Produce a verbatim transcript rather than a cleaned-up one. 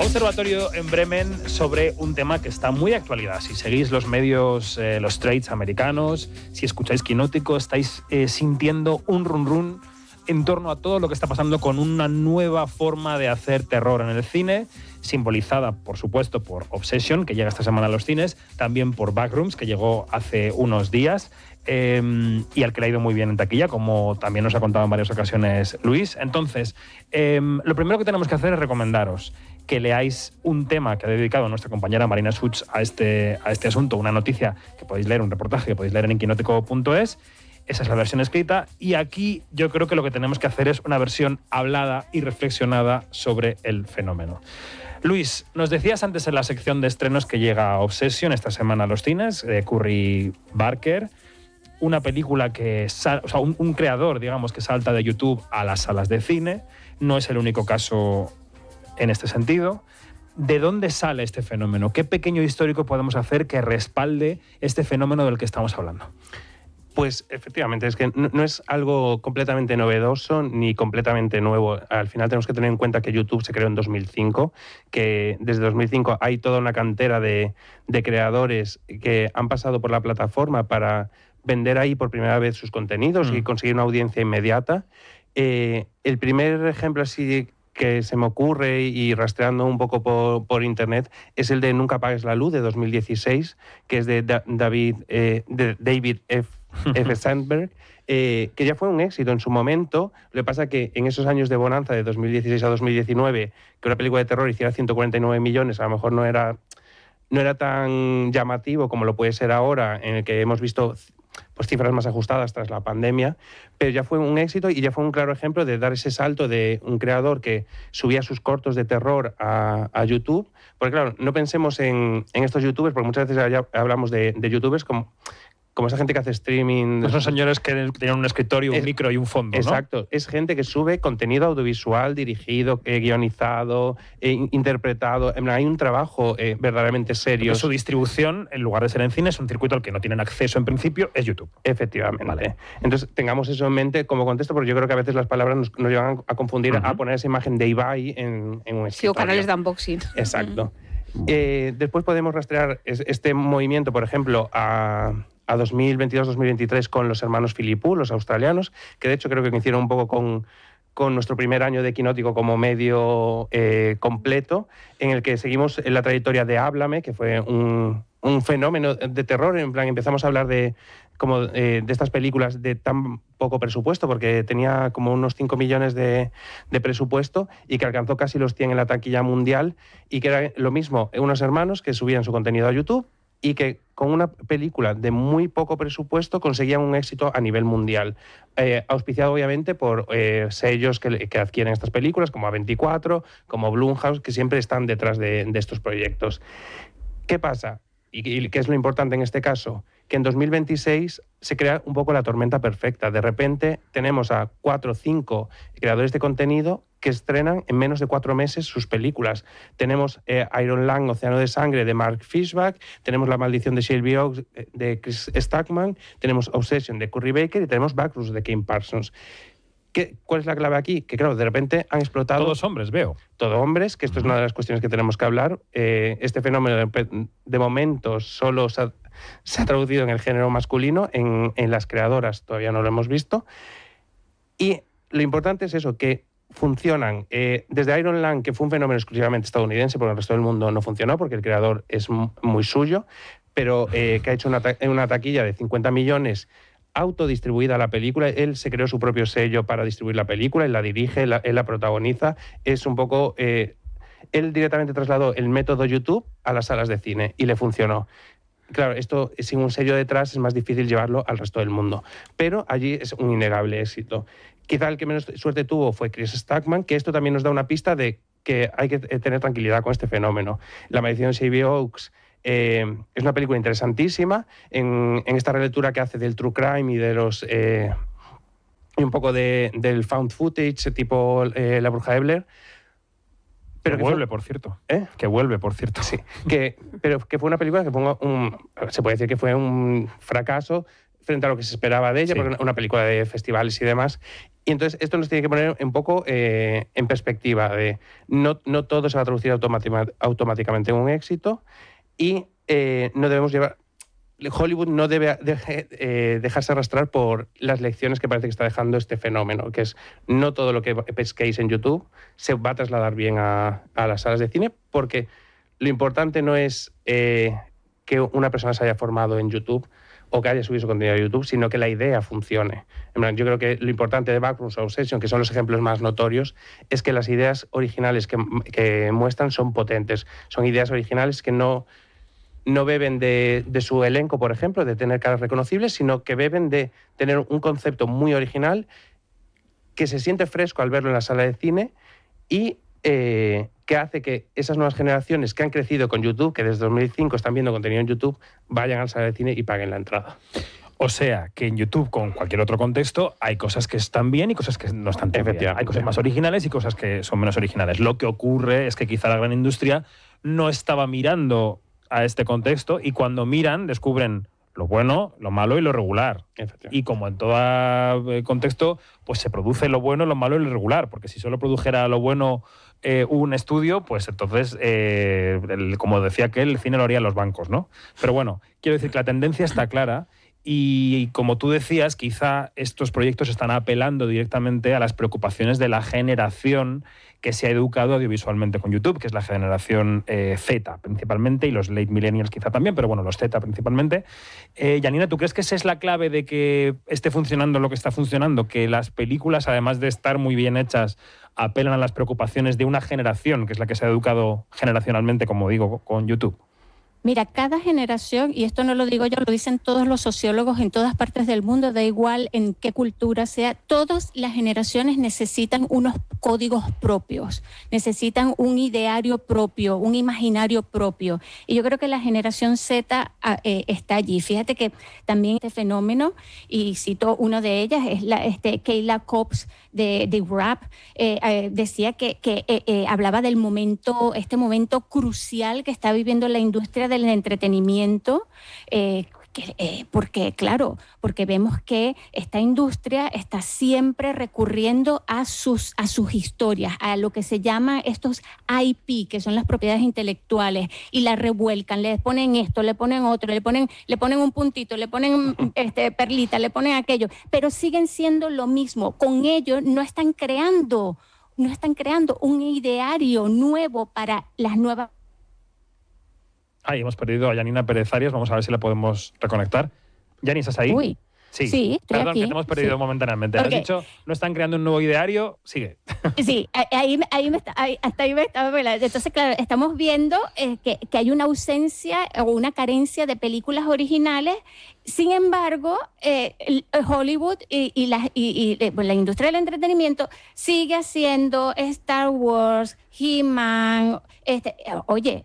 Observatorio en Bremen sobre un tema que está muy de actualidad. Si seguís los medios, eh, los trades americanos, si escucháis Quinótico, estáis eh, sintiendo un run run en torno a todo lo que está pasando con una nueva forma de hacer terror en el cine, simbolizada, por supuesto, por Obsession, que llega esta semana a los cines, también por Backrooms, que llegó hace unos días, eh, y al que le ha ido muy bien en taquilla, como también nos ha contado en varias ocasiones Luis. Entonces, eh, lo primero que tenemos que hacer es recomendaros que leáis un tema que ha dedicado nuestra compañera Marina Such a este, a este asunto, una noticia que podéis leer, un reportaje que podéis leer en inquinótico punto es. Esa es la versión escrita, y aquí yo creo que lo que tenemos que hacer es una versión hablada y reflexionada sobre el fenómeno. Luis, nos decías antes en la sección de estrenos que llega Obsession esta semana a los cines, de Curry Barker, una película que, sal, o sea, un, un creador, digamos, que salta de YouTube a las salas de cine. No es el único caso en este sentido. ¿De dónde sale este fenómeno? ¿Qué pequeño histórico podemos hacer que respalde este fenómeno del que estamos hablando? Pues efectivamente, es que no, no es algo completamente novedoso ni completamente nuevo. Al final tenemos que tener en cuenta que YouTube se creó en dos mil cinco, que desde dos mil cinco hay toda una cantera de, de creadores que han pasado por la plataforma para vender ahí por primera vez sus contenidos mm. y conseguir una audiencia inmediata. Eh, el primer ejemplo así que se me ocurre y rastreando un poco por, por internet es el de Nunca apagues la luz de dos mil dieciséis, que es de, da, David, eh, de David F. F. Sandberg, eh, que ya fue un éxito en su momento. Lo que pasa es que en esos años de bonanza de dos mil dieciséis a dos mil diecinueve, que una película de terror hiciera ciento cuarenta y nueve millones, a lo mejor no era, no era tan llamativo como lo puede ser ahora, en el que hemos visto pues, cifras más ajustadas tras la pandemia, pero ya fue un éxito y ya fue un claro ejemplo de dar ese salto de un creador que subía sus cortos de terror a, a YouTube. Porque claro, no pensemos en, en estos youtubers, porque muchas veces ya hablamos de, de youtubers como... como esa gente que hace streaming. Pues son señores que tienen un escritorio, un es, micro y un fondo, ¿no? Exacto. Es gente que sube contenido audiovisual, dirigido, eh, guionizado, eh, interpretado. Hay un trabajo eh, verdaderamente serio. Porque su distribución, en lugar de ser en cine, es un circuito al que no tienen acceso en principio, es YouTube. Efectivamente. Vale. Entonces, tengamos eso en mente como contexto, porque yo creo que a veces las palabras nos, nos llevan a confundir, uh-huh. a poner esa imagen de Ibai en, en un escritorio. Sí, o canales de unboxing. Exacto. Uh-huh. Eh, después podemos rastrear este movimiento, por ejemplo, a... a dos mil veintidós dos mil veintitrés con los hermanos Philippou, los australianos, que de hecho creo que coincidieron un poco con, con nuestro primer año de Quinótico como medio eh, completo, en el que seguimos en la trayectoria de Háblame, que fue un, un fenómeno de terror. En plan, empezamos a hablar de, como, eh, de estas películas de tan poco presupuesto, porque tenía como unos cinco millones de, de presupuesto y que alcanzó casi los cien en la taquilla mundial, y que era lo mismo, unos hermanos que subían su contenido a YouTube y que con una película de muy poco presupuesto conseguían un éxito a nivel mundial, eh, auspiciado obviamente por eh, sellos que, que adquieren estas películas, como A veinticuatro, como Blumhouse, que siempre están detrás de, de estos proyectos. ¿Qué pasa? Y, y qué es lo importante en este caso, que en dos mil veintiséis se crea un poco la tormenta perfecta. De repente tenemos a cuatro o cinco creadores de contenido que estrenan en menos de cuatro meses sus películas. Tenemos eh, Iron Lung, Océano de Sangre, de Mark Fishback, tenemos La Maldición de Shelby Oaks, de Chris Stackman, tenemos Obsession, de Curry Baker, y tenemos Backrooms, de Kim Parsons. ¿Qué, ¿Cuál es la clave aquí? Que claro, de repente han explotado... Todos hombres, veo. Todo hombres, que esto es una de las cuestiones que tenemos que hablar. Eh, este fenómeno de, de momento solo se ha, se ha traducido en el género masculino, en, en las creadoras todavía no lo hemos visto. Y lo importante es eso, que funcionan. Eh, desde Iron Lung, que fue un fenómeno exclusivamente estadounidense, porque el resto del mundo no funcionó, porque el creador es muy suyo, pero eh, que ha hecho una, ta una taquilla de cincuenta millones, autodistribuida la película. Él se creó su propio sello para distribuir la película, él la dirige, la, él la protagoniza. Es un poco... Eh, él directamente trasladó el método YouTube a las salas de cine y le funcionó. Claro, esto sin un sello detrás es más difícil llevarlo al resto del mundo, pero allí es un innegable éxito. Quizá el que menos suerte tuvo fue Chris Stackman, que esto también nos da una pista de que hay que tener tranquilidad con este fenómeno. La Maldición de Shelby Oaks eh, es una película interesantísima en, en esta relectura que hace del true crime y de los eh, y un poco de, del found footage tipo eh, La Bruja de Blair. Pero que, que vuelve, fue, por cierto. ¿Eh? Que vuelve, por cierto. Sí. Que, pero que fue una película que pongo un, se puede decir que fue un fracaso frente a lo que se esperaba de ella, sí. porque una película de festivales y demás. Y entonces esto nos tiene que poner un poco eh, en perspectiva de no, no todo se va a traducir automáticamente en un éxito y eh, no debemos llevar... Hollywood no debe deje, eh, dejarse arrastrar por las lecciones que parece que está dejando este fenómeno, que es no todo lo que pesquéis en YouTube se va a trasladar bien a, a las salas de cine, porque lo importante no es eh, que una persona se haya formado en YouTube o que haya subido su contenido a YouTube, sino que la idea funcione. En plan, yo creo que lo importante de Backrooms o Obsession, que son los ejemplos más notorios, es que las ideas originales que, que muestran son potentes. Son ideas originales que no, no beben de, de su elenco, por ejemplo, de tener caras reconocibles, sino que beben de tener un concepto muy original que se siente fresco al verlo en la sala de cine y eh, que hace que esas nuevas generaciones que han crecido con YouTube, que desde dos mil cinco están viendo contenido en YouTube, vayan a la sala de cine y paguen la entrada. O sea, que en YouTube, con cualquier otro contexto, hay cosas que están bien y cosas que no están tan bien. Hay cosas más originales y cosas que son menos originales. Lo que ocurre es que quizá la gran industria no estaba mirando a este contexto y cuando miran descubren lo bueno, lo malo y lo regular. Y como en todo contexto, pues se produce lo bueno, lo malo y lo irregular, porque si solo produjera lo bueno eh, un estudio, pues entonces, eh, el, como decía aquel, el cine lo harían los bancos, ¿no? Pero bueno, quiero decir que la tendencia está clara y, como tú decías, quizá estos proyectos están apelando directamente a las preocupaciones de la generación que se ha educado audiovisualmente con YouTube, que es la generación eh, Z principalmente, y los late millennials quizá también, pero bueno, los Z principalmente. Eh, Janina, ¿tú crees que esa es la clave de que esté funcionando lo que está funcionando? Que las películas, además de estar muy bien hechas, apelan a las preocupaciones de una generación, que es la que se ha educado generacionalmente, como digo, con YouTube. Mira, cada generación, y esto no lo digo yo, lo dicen todos los sociólogos en todas partes del mundo, da igual en qué cultura sea, todas las generaciones necesitan unos códigos propios, necesitan un ideario propio, un imaginario propio. Y yo creo que la generación Z eh, está allí. Fíjate que también este fenómeno, y cito una de ellas, es la este, Kayla Cobbs de, de Rap, eh, eh, decía que, que eh, eh, hablaba del momento, este momento crucial que está viviendo la industria del entretenimiento, eh, que, eh, porque claro, porque vemos que esta industria está siempre recurriendo a sus, a sus historias, a lo que se llama estos I P, que son las propiedades intelectuales, y la revuelcan, le ponen esto, le ponen otro, le ponen, le ponen un puntito, le ponen este, perlita, le ponen aquello, pero siguen siendo lo mismo. Con ello no están creando, no están creando un ideario nuevo para las nuevas. Ahí hemos perdido a Janina Pérez Arias, vamos a ver si la podemos reconectar. Janina, ¿estás ahí? Uy. Sí, sí estoy perdón, aquí. que te hemos perdido sí. momentáneamente. Okay. Has dicho, no están creando un nuevo ideario, sigue. Sí, ahí, ahí me está, ahí, hasta ahí me estaba. Entonces, claro, estamos viendo eh, que, que hay una ausencia o una carencia de películas originales. Sin embargo, eh, Hollywood y, y, la, y, y la industria del entretenimiento sigue haciendo Star Wars, He-Man. Este, oye,